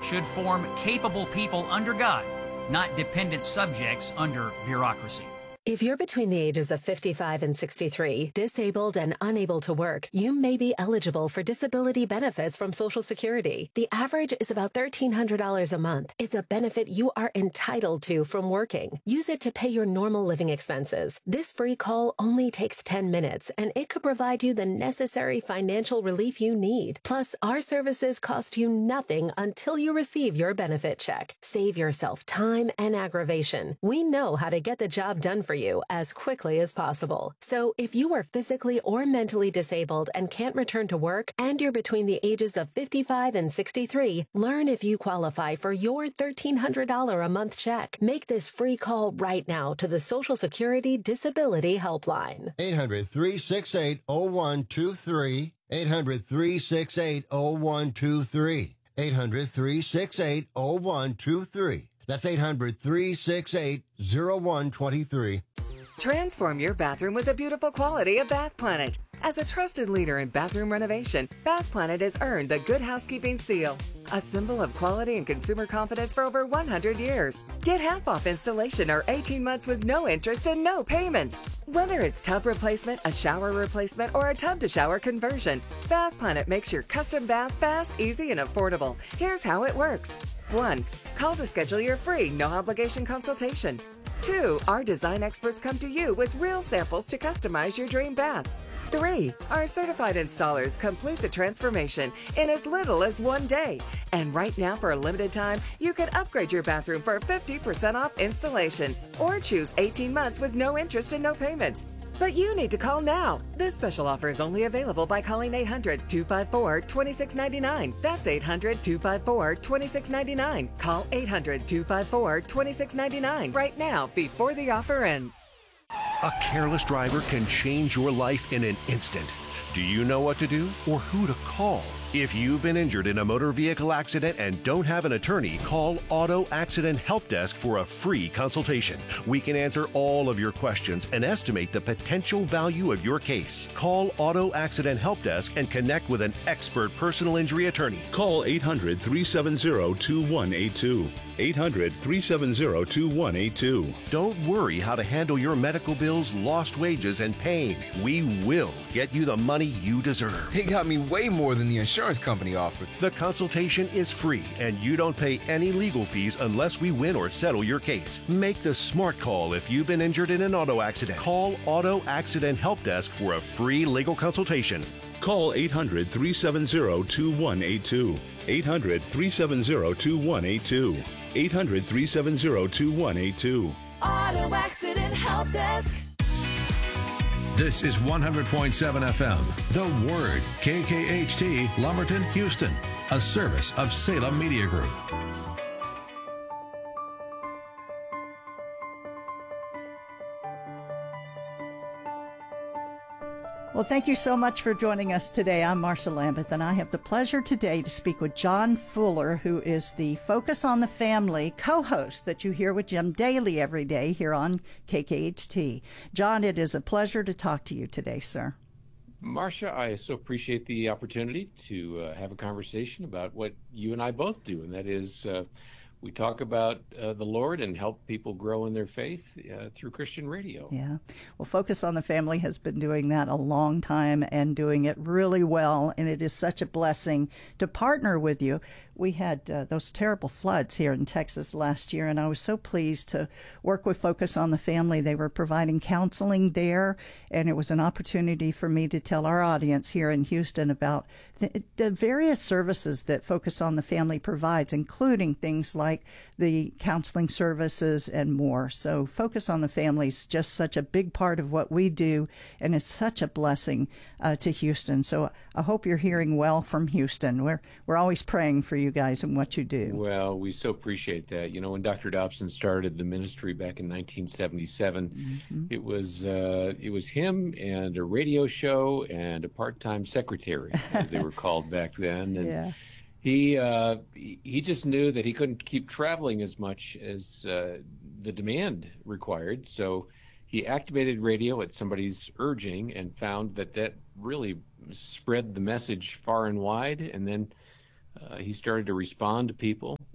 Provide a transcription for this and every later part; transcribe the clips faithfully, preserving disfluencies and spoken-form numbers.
should form capable people under God, not dependent subjects under bureaucracy. If you're between the ages of fifty-five and sixty-three, disabled and unable to work, you may be eligible for disability benefits from Social Security. The average is about thirteen hundred dollars a month. It's a benefit you are entitled to from working. Use it to pay your normal living expenses. This free call only takes ten minutes, and it could provide you the necessary financial relief you need. Plus, our services cost you nothing until you receive your benefit check. Save yourself time and aggravation. We know how to get the job done for you as quickly as possible. So if you are physically or mentally disabled and can't return to work, and you're between the ages of fifty-five and sixty-three, learn if you qualify for your thirteen hundred dollars a month check. Make this free call right now to the Social Security Disability Helpline. eight hundred, three six eight, zero one two three. eight hundred, three six eight, zero one two three. eight hundred, three six eight, zero one two three. That's eight hundred, three six eight, zero one two three. Transform your bathroom with the beautiful quality of Bath Planet. As a trusted leader in bathroom renovation, Bath Planet has earned the Good Housekeeping seal, a symbol of quality and consumer confidence for over one hundred years. Get half off installation or eighteen months with no interest and no payments. Whether it's tub replacement, a shower replacement, or a tub-to-shower conversion, Bath Planet makes your custom bath fast, easy, and affordable. Here's how it works. One, call to schedule your free, no-obligation consultation. Two, our design experts come to you with real samples to customize your dream bath. Three, our certified installers complete the transformation in as little as one day. And right now, for a limited time, you can upgrade your bathroom for fifty percent off installation or choose eighteen months with no interest and no payments. But you need to call now. This special offer is only available by calling eight hundred, two five four, two six nine nine. That's eight hundred, two five four, two six nine nine. Call eight hundred, two five four, two six nine nine right now before the offer ends. A careless driver can change your life in an instant. Do you know what to do or who to call? If you've been injured in a motor vehicle accident and don't have an attorney, call Auto Accident Help Desk for a free consultation. We can answer all of your questions and estimate the potential value of your case. Call Auto Accident Help Desk and connect with an expert personal injury attorney. Call eight hundred, three seven zero, two one eight two. eight hundred, three seven zero, two one eight two. Don't worry how to handle your medical bills, lost wages, and pain. We will get you the money you deserve. They got me way more than the insurance company offered. The consultation is free, and you don't pay any legal fees unless we win or settle your case. Make the smart call if you've been injured in an auto accident. Call Auto Accident Help Desk for a free legal consultation. Call eight hundred, three seven zero, two one eight two. eight hundred, three seven zero, two one eight two. eight hundred, three seven zero, two one eight two. Auto Accident Help Desk. This is one hundred point seven F M, The Word, K K H T, Lumberton, Houston, a service of Salem Media Group. Well, thank you so much for joining us today. I'm Marcia Lambeth, and I have the pleasure today to speak with John Fuller, who is the Focus on the Family co-host that you hear with Jim Daly every day here on K K H T. John, it is a pleasure to talk to you today, sir. Marcia, I so appreciate the opportunity to uh, have a conversation about what you and I both do, and that is uh, we talk about uh, the Lord and help people grow in their faith uh, through Christian radio. Yeah. Well, Focus on the Family has been doing that a long time and doing it really well, and it is such a blessing to partner with you. We had uh, those terrible floods here in Texas last year, and I was so pleased to work with Focus on the Family. They were providing counseling there, and it was an opportunity for me to tell our audience here in Houston about the, the various services that Focus on the Family provides, including things like like the counseling services and more. So Focus on the Family is just such a big part of what we do, and it's such a blessing uh, to Houston. So I hope you're hearing well from Houston. We're we're always praying for you guys and what you do. Well, we so appreciate that. You know, when Doctor Dobson started the ministry back in nineteen seventy-seven, mm-hmm. it was uh, it was him and a radio show and a part-time secretary, as they were called back then. And yeah. He uh, he just knew that he couldn't keep traveling as much as uh, the demand required. So he activated radio at somebody's urging and found that that really spread the message far and wide. And then uh, he started to respond to people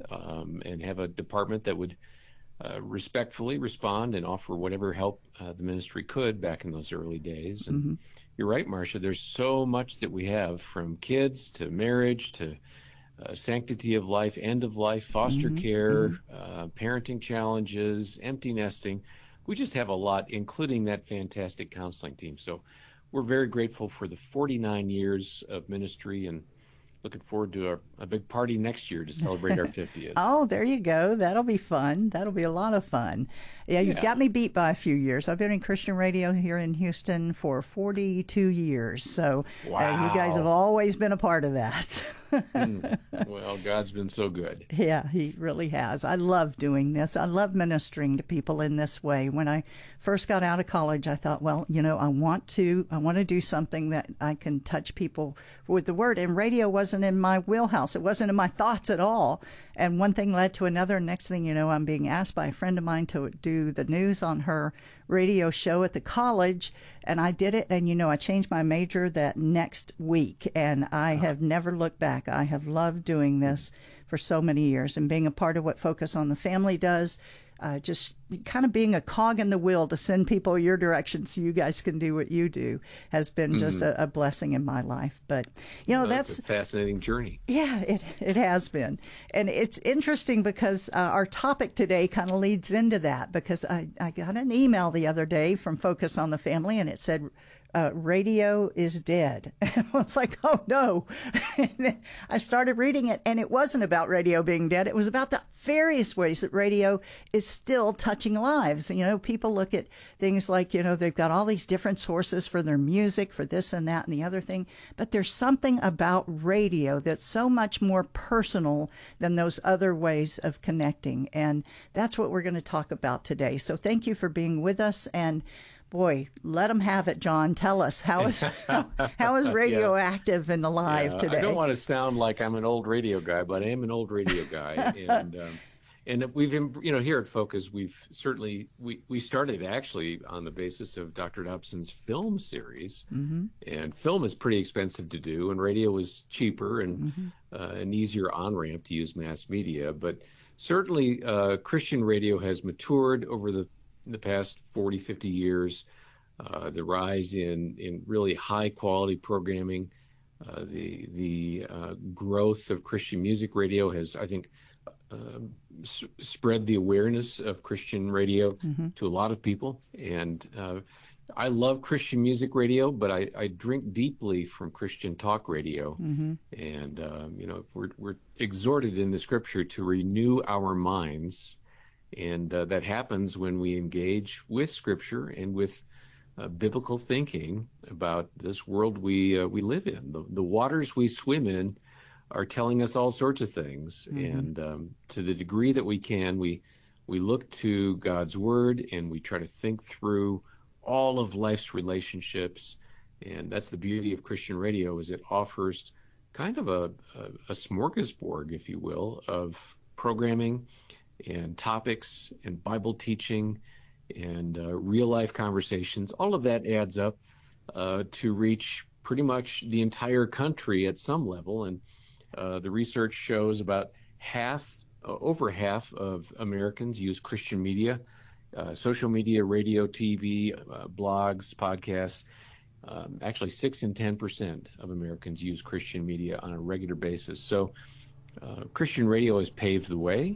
um, and have a department that would uh, respectfully respond and offer whatever help uh, the ministry could back in those early days. And mm-hmm. You're right, Marcia, there's so much that we have, from kids to marriage to uh, sanctity of life, end of life, foster mm-hmm. care, mm-hmm. Uh, parenting challenges, empty nesting. We just have a lot, including that fantastic counseling team. So we're very grateful for the forty-nine years of ministry, and looking forward to a, a big party next year to celebrate our fiftieth. Oh, there you go. That'll be fun. That'll be a lot of fun. Yeah, you've yeah. got me beat by a few years. I've been in Christian radio here in Houston for forty-two years. So wow. uh, you guys have always been a part of that. mm. Well, God's been so good. Yeah, he really has. I love doing this. I love ministering to people in this way. When I first got out of college, I thought, well, you know, I want to, I want to do something that I can touch people with the word. And radio wasn't in my wheelhouse. It wasn't in my thoughts at all. And one thing led to another. Next thing you know, I'm being asked by a friend of mine to do the news on her radio show at the college. And I did it. And, you know, I changed my major that next week. And I have never looked back. I have loved doing this for so many years, and being a part of what Focus on the Family does. Uh, just kind of being a cog in the wheel to send people your direction so you guys can do what you do has been just mm-hmm. a, a blessing in my life. But, you know, well, that's a fascinating journey. Yeah, it it has been. And it's interesting because uh, our topic today kind of leads into that, because I, I got an email the other day from Focus on the Family, and it said, Uh, radio is dead. And I was like, oh no. And then I started reading it, and it wasn't about radio being dead. It was about the various ways that radio is still touching lives. You know, people look at things like, you know, they've got all these different sources for their music, for this and that and the other thing. But there's something about radio that's so much more personal than those other ways of connecting. And that's what we're going to talk about today. So thank you for being with us. And boy, let them have it, John. Tell us, how is how, how is radio yeah. active and alive yeah, today? I don't want to sound like I'm an old radio guy, but I am an old radio guy. and um, and we've, you know, here at Focus, we've certainly, we, we started actually on the basis of Doctor Dobson's film series. Mm-hmm. And film is pretty expensive to do, and radio was cheaper and mm-hmm. uh, an easier on-ramp to use mass media. But certainly uh, Christian radio has matured over the the past forty, fifty years, uh, the rise in, in really high quality programming, uh, the the uh, growth of Christian music radio has, I think, uh, s- spread the awareness of Christian radio mm-hmm. to a lot of people. And uh, I love Christian music radio, but I, I drink deeply from Christian talk radio. Mm-hmm. And, um, you know, we're, we're exhorted in the scripture to renew our minds. And uh, that happens when we engage with Scripture and with uh, biblical thinking about this world we uh, we live in. The, the waters we swim in are telling us all sorts of things. Mm-hmm. And um, to the degree that we can, we we look to God's Word, and we try to think through all of life's relationships. And that's the beauty of Christian radio, is it offers kind of a, a, a smorgasbord, if you will, of programming and topics and Bible teaching and uh, real life conversations. All of that adds up uh, to reach pretty much the entire country at some level. And uh, the research shows about half, uh, over half of Americans use Christian media, uh, social media, radio, T V, uh, blogs, podcasts. Um, actually, six and ten percent of Americans use Christian media on a regular basis. So uh, Christian radio has paved the way.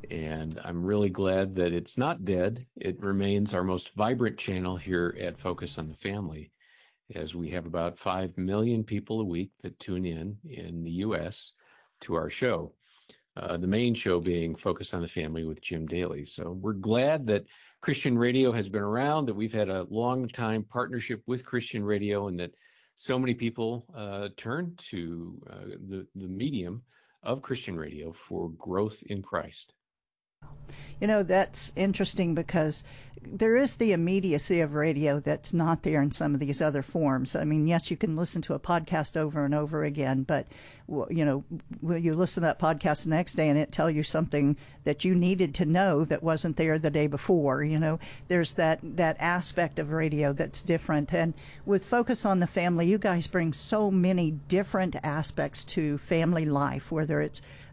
And I'm really glad that it's not dead. It remains our most vibrant channel here at Focus on the Family, as we have about five million people a week that tune in in the U S to our show, uh, the main show being Focus on the Family with Jim Daly. So we're glad that Christian radio has been around, that we've had a long time partnership with Christian radio, and that so many people uh, turn to uh, the, the medium of Christian radio for growth in Christ. You know, that's interesting, because there is the immediacy of radio that's not there in some of these other forms. I mean, yes, you can listen to a podcast over and over again, but, you know, will you listen to that podcast the next day and it tell you something that you needed to know that wasn't there the day before? You know, there's that, that aspect of radio that's different. And with Focus on the Family, you guys bring so many different aspects to family life, whether it's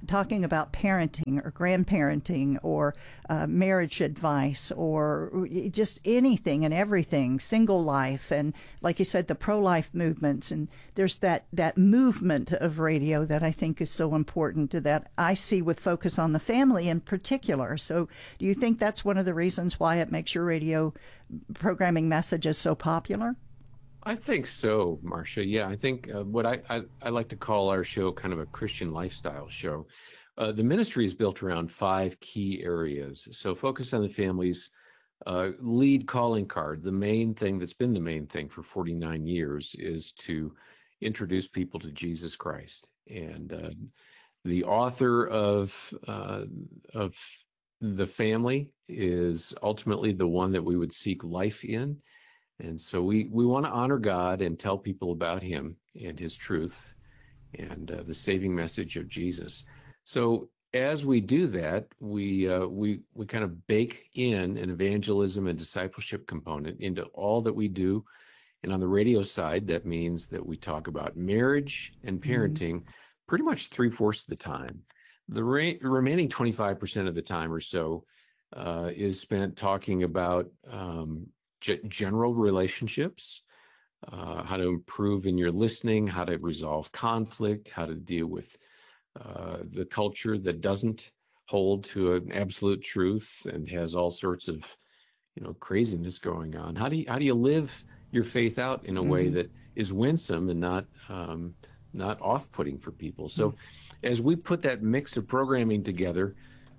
talking about parenting or grandparenting or uh, marriage advice or just anything and everything, single life, and like you said, the pro-life movements. And there's that, that movement of radio that I think is so important, that I see with Focus on the Family in particular. So do you think that's one of the reasons why it makes your radio programming messages so popular? I think so, Marcia. Yeah, I think uh, what I, I, I like to call our show kind of a Christian lifestyle show. Uh, the ministry is built around five key areas. So Focus on the Family's uh, lead calling card, the main thing that's been the main thing for forty-nine years, is to introduce people to Jesus Christ. And uh, the author of uh, of the family is ultimately the one that we would seek life in. And so we, we want to honor God and tell people about him and his truth and uh, the saving message of Jesus. So as we do that, we, uh, we, we kind of bake in an evangelism and discipleship component into all that we do. And on the radio side, that means that we talk about marriage and parenting mm-hmm. pretty much three-fourths of the time. The re- remaining twenty-five percent of the time or so uh, is spent talking about um, general relationships, uh, how to improve in your listening, how to resolve conflict, how to deal with uh, the culture that doesn't hold to an absolute truth and has all sorts of, you know, craziness going on. How do you how do you live your faith out in a mm-hmm. way that is winsome and not um, not off-putting for people? So, mm-hmm. as we put that mix of programming together,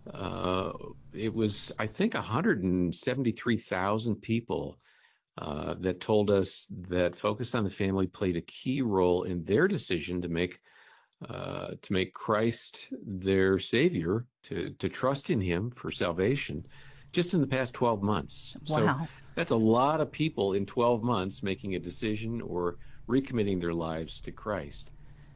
Uh, it was, I think, one hundred seventy-three thousand people uh, that told us that Focus on the Family played a key role in their decision to make uh, to make Christ their Savior, to to trust in Him for salvation, just in the past twelve months. Wow. So that's a lot of people in twelve months making a decision or recommitting their lives to Christ.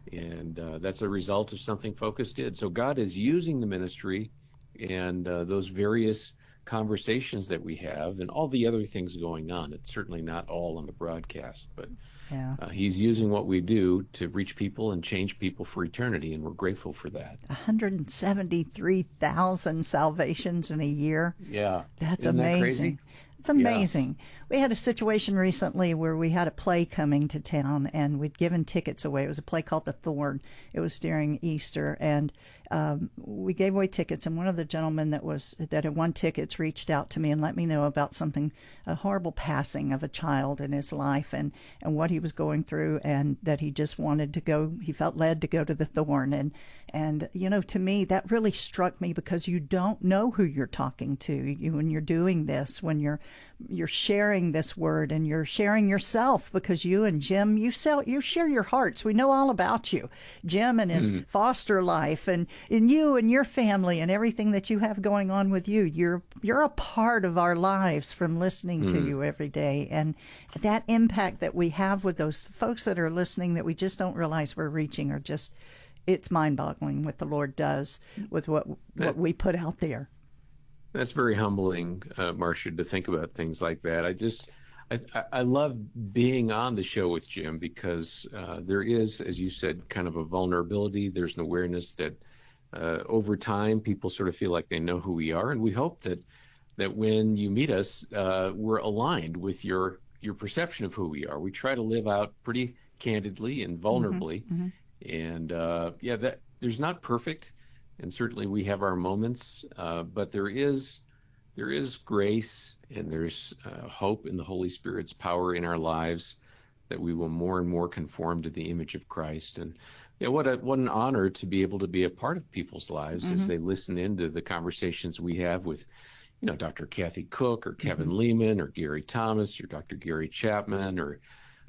And uh, that's a result of something Focus did. So God is using the ministry and uh, those various conversations that we have and all the other things going on. It's certainly not all on the broadcast, but yeah. uh, he's using what we do to reach people and change people for eternity, and we're grateful for that. one hundred seventy-three thousand salvations in a year. Yeah. That's Isn't amazing. That crazy? It's amazing. Yeah. We had a situation recently where we had a play coming to town, and we'd given tickets away. It was a play called The Thorn. It was during Easter, and um, we gave away tickets. And one of the gentlemen that was that had won tickets reached out to me and let me know about something, a horrible passing of a child in his life, and and what he was going through, and that he just wanted to go. He felt led to go to The Thorn, and and you know, to me, that really struck me, because you don't know who you're talking to you when you're doing this, when you're you're sharing this word, and you're sharing yourself, because you and Jim, you sell, you share your hearts. We know all about you, Jim and his mm-hmm. foster life, and, and you and your family and everything that you have going on with you. You're you're a part of our lives from listening mm-hmm. to you every day, and that impact that we have with those folks that are listening that we just don't realize we're reaching are just, it's mind-boggling what the Lord does with what what we put out there. That's very humbling, uh, Marcia, to think about things like that. I just, I, I love being on the show with Jim, because uh, there is, as you said, kind of a vulnerability. There's an awareness that uh, over time people sort of feel like they know who we are, and we hope that that when you meet us, uh, we're aligned with your your perception of who we are. We try to live out pretty candidly and vulnerably, mm-hmm, mm-hmm. and uh, yeah, that there's not perfect. And certainly we have our moments, uh, but there is there is grace, and there's uh, hope in the Holy Spirit's power in our lives, that we will more and more conform to the image of Christ. And yeah, what a what an honor to be able to be a part of people's lives mm-hmm. as they listen into the conversations we have with, you know, Doctor Kathy Cook or Kevin mm-hmm. Lehman or Gary Thomas or Doctor Gary Chapman or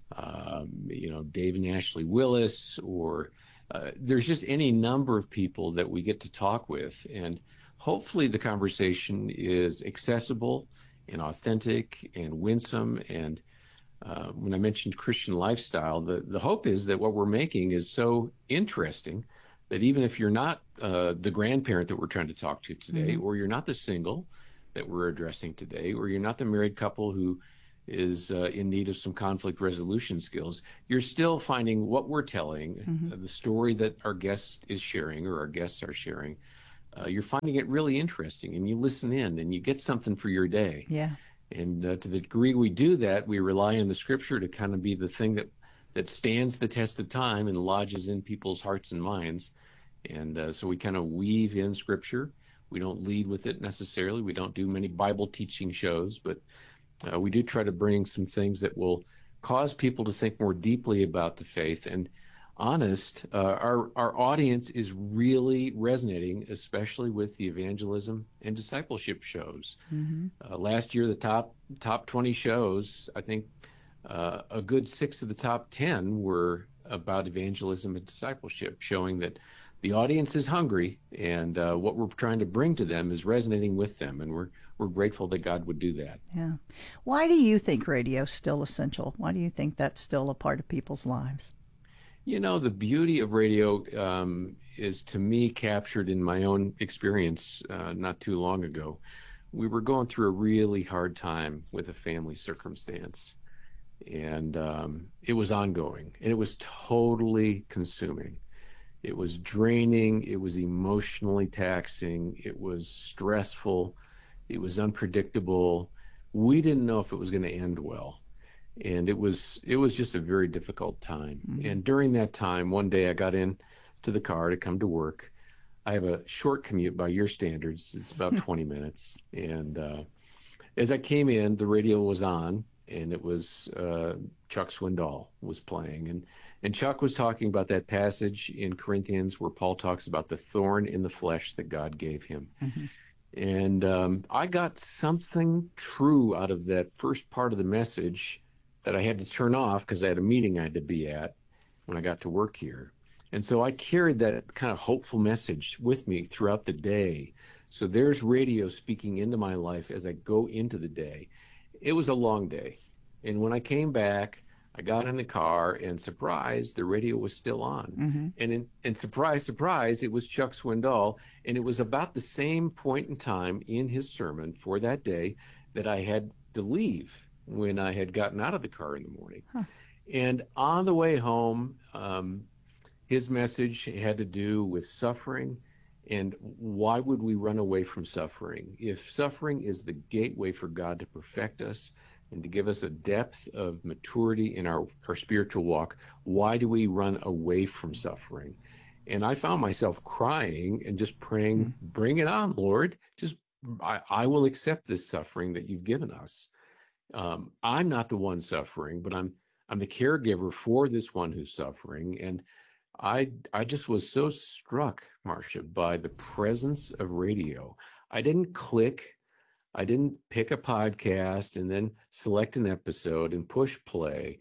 um, you know, Dave and Ashley Willis, or Uh, there's just any number of people that we get to talk with, and hopefully the conversation is accessible and authentic and winsome. And uh, when I mentioned Christian lifestyle, the, the hope is that what we're making is so interesting that even if you're not uh, the grandparent that we're trying to talk to today, mm-hmm. or you're not the single that we're addressing today, or you're not the married couple who is uh, in need of some conflict resolution skills, you're still finding what we're telling, Mm-hmm. uh, the story that our guest is sharing or our guests are sharing, uh, you're finding it really interesting, and you listen in and you get something for your day. Yeah. And uh, to the degree we do that, we rely on the scripture to kind of be the thing that, that stands the test of time and lodges in people's hearts and minds. And uh, so we kind of weave in scripture. We don't lead with it necessarily. We don't do many Bible teaching shows, but uh, we do try to bring some things that will cause people to think more deeply about the faith. And honest, uh, our, our audience is really resonating, especially with the evangelism and discipleship shows. Mm-hmm. Uh, last year, the top top twenty shows, I think uh, a good six of the top ten were about evangelism and discipleship, showing that the audience is hungry, and uh, what we're trying to bring to them is resonating with them, and we're we're grateful that God would do that. Yeah. Why do you think radio's still essential? Why do you think that's still a part of people's lives? You know, the beauty of radio um, is, to me, captured in my own experience uh, not too long ago. We were going through a really hard time with a family circumstance, and um, it was ongoing, and it was totally consuming. It was draining. It was emotionally taxing. It was stressful. It was unpredictable. We didn't know if it was going to end well. And it was it was just a very difficult time. Mm-hmm. And during that time, one day I got in to the car to come to work. I have a short commute by your standards. It's about twenty minutes. And uh, as I came in, the radio was on, and it was uh, Chuck Swindoll was playing. And, and Chuck was talking about that passage in Corinthians where Paul talks about the thorn in the flesh that God gave him. Mm-hmm. And um, I got something true out of that first part of the message that I had to turn off because I had a meeting I had to be at when I got to work here. And so I carried that kind of hopeful message with me throughout the day. So there's radio speaking into my life as I go into the day. It was a long day. And when I came back, I got in the car, and surprise, the radio was still on. Mm-hmm. And, in, and surprise, surprise, it was Chuck Swindoll. And it was about the same point in time in his sermon for that day that I had to leave when I had gotten out of the car in the morning. Huh. And on the way home, um, his message had to do with suffering, and why would we run away from suffering? If suffering is the gateway for God to perfect us and to give us a depth of maturity in our, our spiritual walk, why do we run away from suffering? And I found myself crying and just praying, mm-hmm. bring it on, Lord. Just I, I will accept this suffering that you've given us. Um, I'm not the one suffering, but I'm I'm the caregiver for this one who's suffering. And I I just was so struck, Marcia, by the presence of radio. I didn't click. I didn't pick a podcast and then select an episode and push play.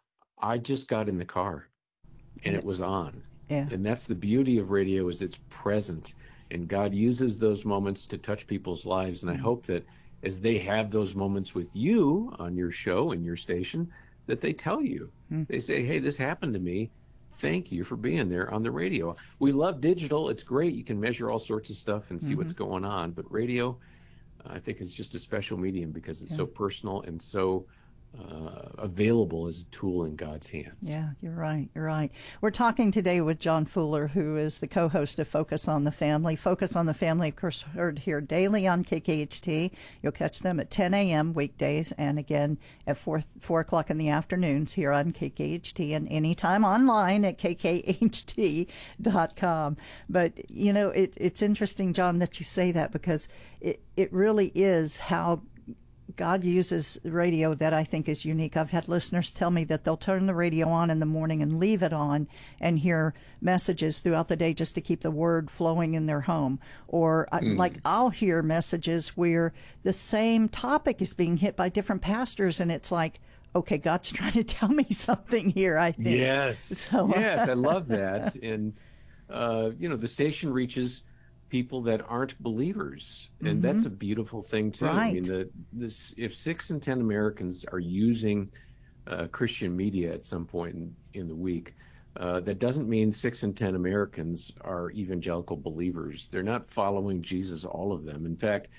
I just got in the car and it was on. Yeah. And that's the beauty of radio, is it's present. And God uses those moments to touch people's lives. And I hope that as they have those moments with you on your show and your station, that they tell you. Mm. They say, hey, this happened to me. Thank you for being there on the radio. We love digital. It's great. You can measure all sorts of stuff and see mm-hmm. what's going on. But radio, I think, is just a special medium because it's yeah. so personal and so uh, available as a tool in God's hands. Yeah, you're right. You're right. We're talking today with John Fuller, who is the co-host of Focus on the Family. Focus on the Family, of course, heard here daily on K K H T. You'll catch them at ten a.m. weekdays and again at four, four o'clock in the afternoons here on K K H T and anytime online at K K H T dot com. But, you know, it, it's interesting, John, that you say that because it, it really is how God uses radio that I think is unique. I've had listeners tell me that they'll turn the radio on in the morning and leave it on and hear messages throughout the day just to keep the word flowing in their home. Or mm. like I'll hear messages where the same topic is being hit by different pastors, and it's like, okay, God's trying to tell me something here, I think. Yes, so, yes, I love that. And, uh, you know, the station reaches people that aren't believers, and mm-hmm. that's a beautiful thing too. Right. I mean, the this if six in ten Americans are using uh, Christian media at some point in, in the week, uh, that doesn't mean six in ten Americans are evangelical believers. They're not following Jesus, all of them. In fact,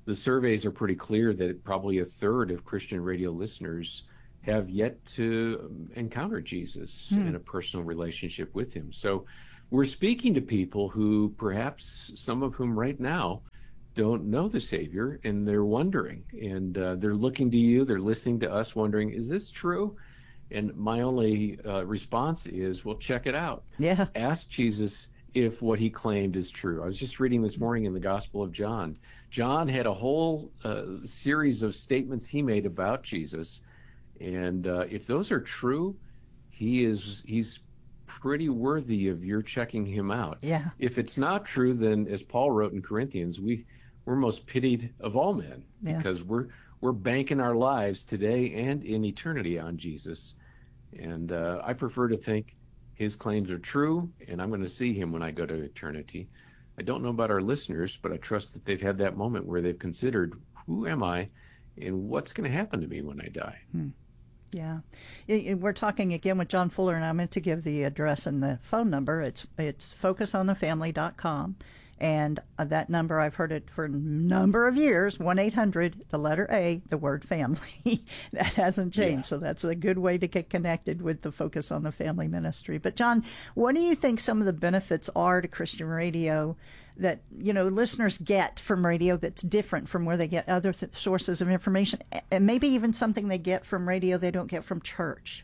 the surveys are pretty clear that probably a third of Christian radio listeners have yet to encounter Jesus Hmm. in a personal relationship with him. So we're speaking to people who perhaps some of whom right now don't know the Savior, and they're wondering, and uh, they're looking to you, they're listening to us wondering, is this true? And my only uh, response is, well, check it out. Yeah. Ask Jesus if what he claimed is true. I was just reading this morning in the Gospel of John. John had a whole uh, series of statements he made about Jesus, and uh, if those are true, he is he's pretty worthy of your checking him out. Yeah. If it's not true, then as Paul wrote in Corinthians, we we're most pitied of all men, Yeah. because we're we're banking our lives today and in eternity on Jesus. And uh, I prefer to think his claims are true, and I'm going to see him when I go to eternity. I don't know about our listeners, but I trust that they've had that moment where they've considered, who am I and what's going to happen to me when I die? Hmm. Yeah. Y- y- We're talking again with John Fuller, and I meant to give the address and the phone number. It's it's focus on the family dot com. And uh, that number, I've heard it for a number of years, one eight hundred, the letter A, the word family. That hasn't changed. Yeah. So that's a good way to get connected with the Focus on the Family ministry. But, John, what do you think some of the benefits are to Christian radio that, you know, listeners get from radio that's different from where they get other th- sources of information, and maybe even something they get from radio they don't get from church?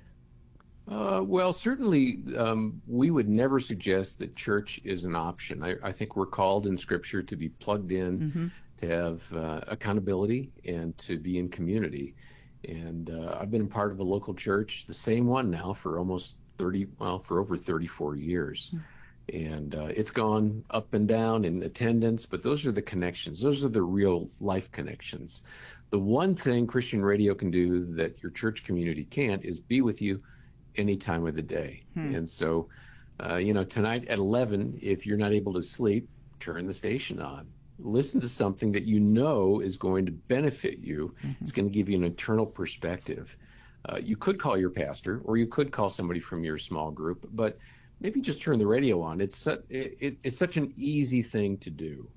Uh, well, certainly um, we would never suggest that church is an option. I, I think we're called in Scripture to be plugged in, Mm-hmm. to have uh, accountability, and to be in community. And uh, I've been a part of a local church, the same one now, for almost thirty, well, for over thirty-four years. Mm-hmm. And uh, it's gone up and down in attendance, but those are the connections. Those are the real life connections. The one thing Christian radio can do that your church community can't is be with you any time of the day. Hmm. And so, uh, you know, tonight at eleven, if you're not able to sleep, turn the station on. Listen to something that you know is going to benefit you. Mm-hmm. It's going to give you an eternal perspective. Uh, you could call your pastor, or you could call somebody from your small group, but maybe just turn the radio on. It's su- it, it, it's such an easy thing to do.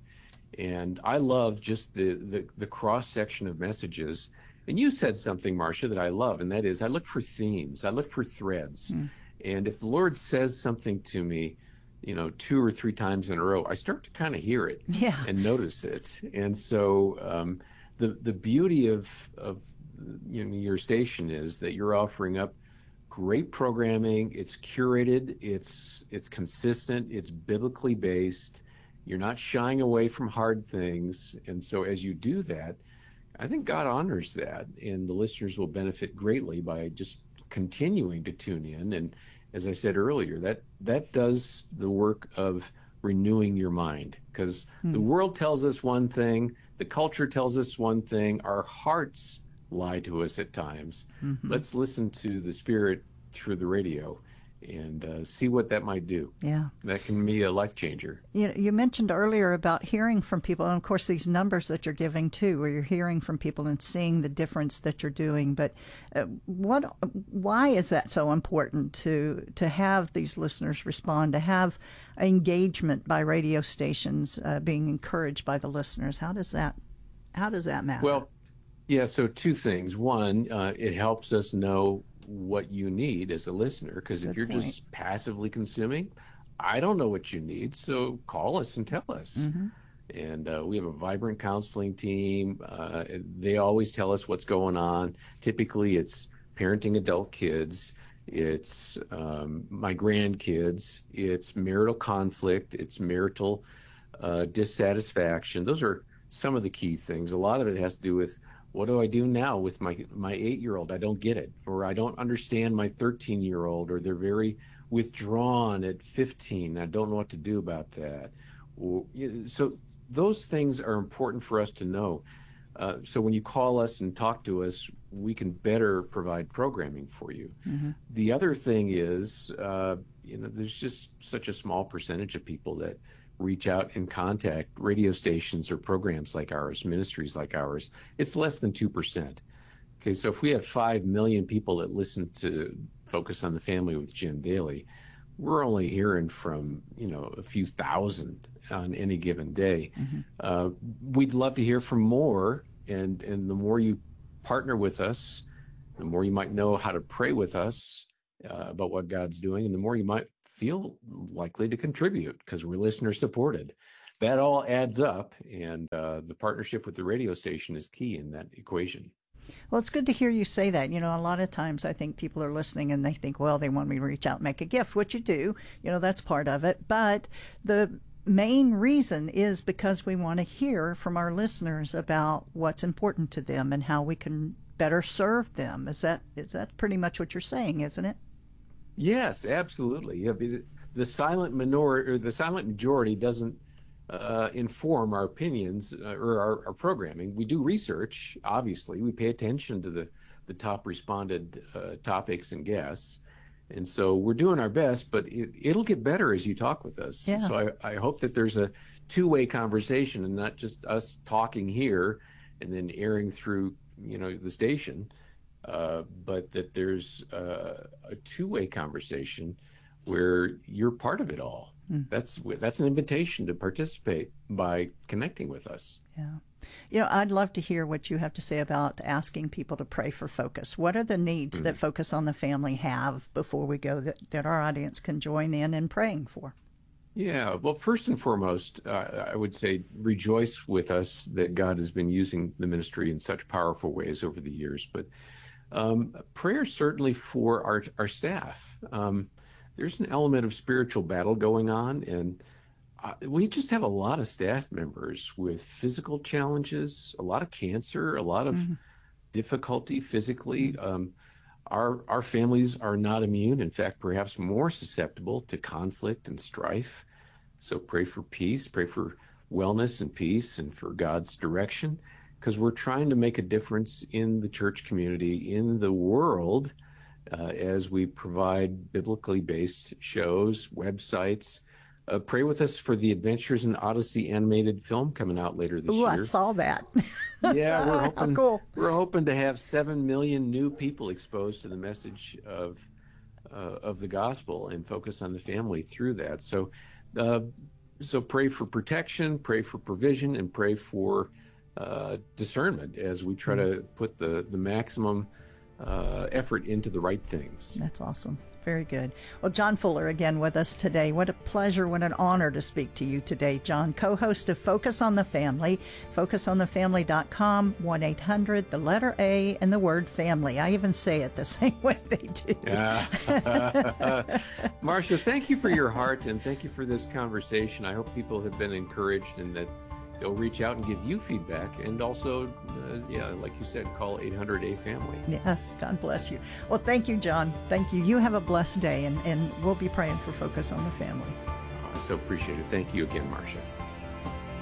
And I love just the, the, the cross-section of messages. And you said something, Marcia, that I love, and that is I look for themes. I look for threads. Mm. And if the Lord says something to me, you know, two or three times in a row, I start to kind of hear it yeah. and notice it. And so um, the the beauty of, of you know, your station is that you're offering up great programming. It's curated. It's it's consistent. It's biblically based. You're not shying away from hard things. And so as you do that, I think God honors that, and the listeners will benefit greatly by just continuing to tune in. And as I said earlier, that that does the work of renewing your mind, because hmm. the world tells us one thing, the culture tells us one thing, our hearts lie to us at times. Mm-hmm. Let's listen to the Spirit through the radio and uh, see what that might do. Yeah. That can be a life changer. You, you mentioned earlier about hearing from people, and of course these numbers that you're giving too, where you're hearing from people and seeing the difference that you're doing. But uh, what, why is that so important to to have these listeners respond, to have engagement by radio stations uh, being encouraged by the listeners? How does that how does that matter? Well, yeah. So two things. One, uh, it helps us know what you need as a listener, because if you're point. just passively consuming, I don't know what you need, so call us and tell us. Mm-hmm. And uh, we have a vibrant counseling team. Uh, they always tell us what's going on. Typically it's parenting adult kids, it's um, my grandkids, it's marital conflict, it's marital uh, dissatisfaction. Those are some of the key things. A lot of it has to do with, what do I do now with my my eight-year-old? I don't get it, or I don't understand my thirteen-year-old, or they're very withdrawn at fifteen. I don't know what to do about that. Or, so those things are important for us to know. Uh, so when you call us and talk to us, we can better provide programming for you. Mm-hmm. The other thing is, uh, you know, there's just such a small percentage of people that reach out and contact radio stations or programs like ours, ministries like ours. It's less than two percent. Okay, so if we have five million people that listen to Focus on the Family with Jim Daly, we're only hearing from, you know, a few thousand on any given day. Mm-hmm. Uh, we'd love to hear from more, and, and the more you partner with us, the more you might know how to pray with us uh, about what God's doing, and the more you might feel likely to contribute because we're listener supported. That all adds up, and uh, the partnership with the radio station is key in that equation. Well, it's good to hear you say that. You know, a lot of times I think people are listening and they think, well, they want me to reach out and make a gift, which you do. You know, that's part of it. But the main reason is because we want to hear from our listeners about what's important to them and how we can better serve them. Is that is that pretty much what you're saying, isn't it? Yes, absolutely. Yeah, the silent minority or the silent majority doesn't Uh, inform our opinions uh, or our, our programming. We do research, obviously. We pay attention to the, the top responded uh, topics and guests. And so we're doing our best, but it, it'll get better as you talk with us. Yeah. So I, I hope that there's a two-way conversation and not just us talking here and then airing through, you know, the station, uh, but that there's uh, a two-way conversation where you're part of it all. That's that's an invitation to participate by connecting with us. Yeah. You know, I'd love to hear what you have to say about asking people to pray for Focus. What are the needs mm-hmm. that Focus on the Family have before we go that, that our audience can join in in praying for? Yeah, well, first and foremost, uh, I would say rejoice with us that God has been using the ministry in such powerful ways over the years. But um, prayer certainly for our, our staff. Um There's an element of spiritual battle going on, and uh, we just have a lot of staff members with physical challenges, a lot of cancer, a lot of mm-hmm. difficulty physically. Um, our our families are not immune. In fact, perhaps more susceptible to conflict and strife. So pray for peace, pray for wellness and peace, and for God's direction, because we're trying to make a difference in the church community, in the world, Uh, as we provide biblically based shows, websites. Uh, pray with us for the Adventures in Odyssey animated film coming out later this Ooh, year. I saw that. Yeah, we're hoping oh, cool. we're hoping to have seven million new people exposed to the message of uh, of the gospel and focus on the family through that. So, uh, so pray for protection, pray for provision, and pray for uh, discernment as we try mm-hmm. to put the the maximum Uh, effort into the right things. That's awesome. Very good. Well, John Fuller again with us today. What a pleasure, what an honor to speak to you today, John, co-host of Focus on the Family, focus on the family dot com, one eight hundred, the letter A, and the word family. I even say it the same way they do. Yeah. Marcia, thank you for your heart, and thank you for this conversation. I hope people have been encouraged and that they'll reach out and give you feedback, and also, uh, yeah, like you said, call eight hundred A family. Yes, God bless you. Well, thank you, John. Thank you. You have a blessed day, and, and we'll be praying for Focus on the Family. I so appreciate it. Thank you again, Marcia.